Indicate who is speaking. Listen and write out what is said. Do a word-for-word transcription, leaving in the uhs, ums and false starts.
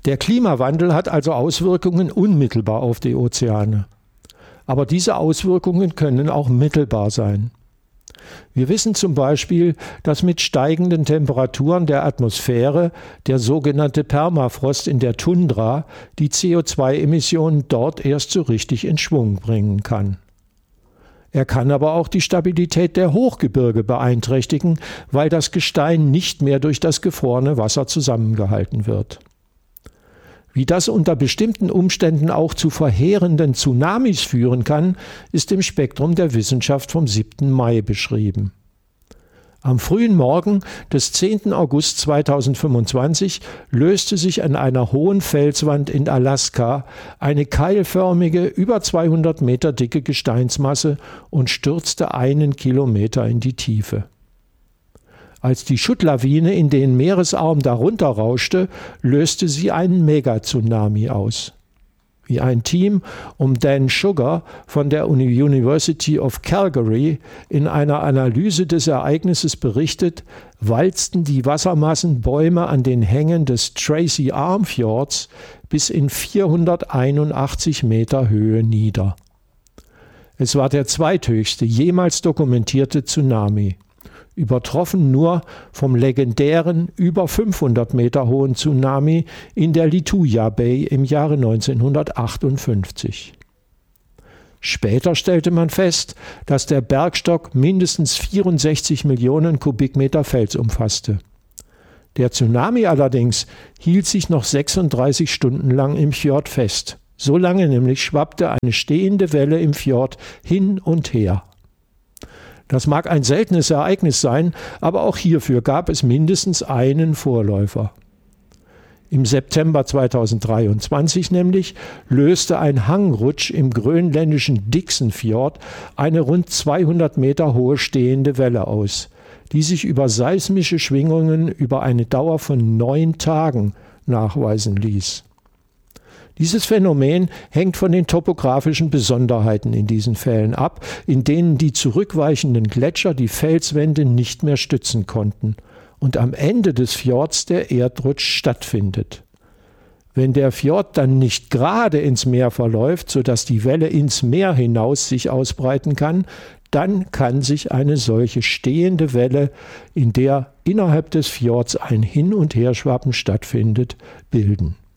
Speaker 1: Der Klimawandel hat also Auswirkungen unmittelbar auf die Ozeane. Aber diese Auswirkungen können auch mittelbar sein. Wir wissen zum Beispiel, dass mit steigenden Temperaturen der Atmosphäre der sogenannte Permafrost in der Tundra die C O zwei Emissionen dort erst so richtig in Schwung bringen kann. Er kann aber auch die Stabilität der Hochgebirge beeinträchtigen, weil das Gestein nicht mehr durch das gefrorene Wasser zusammengehalten wird. Wie das unter bestimmten Umständen auch zu verheerenden Tsunamis führen kann, ist im Spektrum der Wissenschaft vom siebten Mai beschrieben. Am frühen Morgen des zehnten August zweitausendfünfundzwanzig löste sich an einer hohen Felswand in Alaska eine keilförmige, über zweihundert Meter dicke Gesteinsmasse und stürzte einen Kilometer in die Tiefe. Als die Schuttlawine in den Meeresarm darunter rauschte, löste sie einen Megatsunami aus. Wie ein Team um Dan Sugar von der University of Calgary in einer Analyse des Ereignisses berichtet, walzten die Wassermassen Bäume an den Hängen des Tracy Arm Fjords bis in vierhunderteinundachtzig Meter Höhe nieder. Es war der zweithöchste jemals dokumentierte Tsunami, übertroffen nur vom legendären, über fünfhundert Meter hohen Tsunami in der Lituya Bay im Jahre neunzehnhundertachtundfünfzig. Später stellte man fest, dass der Bergstock mindestens vierundsechzig Millionen Kubikmeter Fels umfasste. Der Tsunami allerdings hielt sich noch sechsunddreißig Stunden lang im Fjord fest. So lange nämlich schwappte eine stehende Welle im Fjord hin und her. Das mag ein seltenes Ereignis sein, aber auch hierfür gab es mindestens einen Vorläufer. Im September zweitausenddreiundzwanzig nämlich löste ein Hangrutsch im grönländischen Dixon-Fjord eine rund zweihundert Meter hohe stehende Welle aus, die sich über seismische Schwingungen über eine Dauer von neun Tagen nachweisen ließ. Dieses Phänomen hängt von den topografischen Besonderheiten in diesen Fällen ab, in denen die zurückweichenden Gletscher die Felswände nicht mehr stützen konnten und am Ende des Fjords der Erdrutsch stattfindet. Wenn der Fjord dann nicht gerade ins Meer verläuft, sodass die Welle ins Meer hinaus sich ausbreiten kann, dann kann sich eine solche stehende Welle, in der innerhalb des Fjords ein Hin- und Herschwappen stattfindet, bilden.